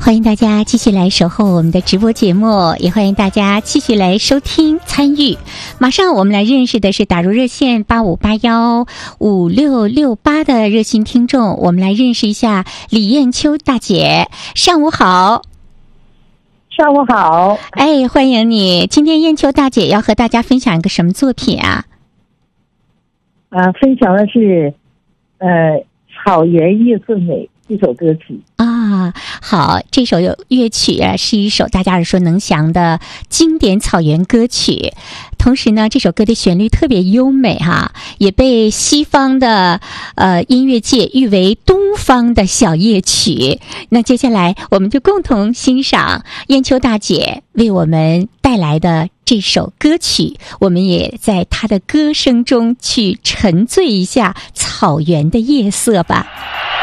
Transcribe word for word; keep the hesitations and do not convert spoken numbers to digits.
欢迎大家继续来守候我们的直播节目，也欢迎大家继续来收听参与。马上我们来认识的是打入热线八五八幺五六六八的热心听众，我们来认识一下李艳秋大姐。上午好。 上午好。 哎，欢迎你。今天艳秋大姐要和大家分享一个什么作品啊？ 啊，分享的是呃草原夜色美这首歌曲啊。好，这首乐曲啊是一首大家耳熟能详的经典草原歌曲，同时呢这首歌的旋律特别优美哈，也被西方的呃音乐界誉为东方的小夜曲。那接下来我们就共同欣赏艳秋大姐为我们带来的这首歌曲，我们也在她的歌声中去沉醉一下草原的夜色吧。